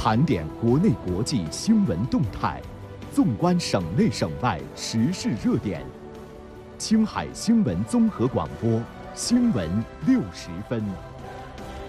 盘点国内国际新闻动态，纵观省内省外时事热点。青海新闻综合广播，新闻60分。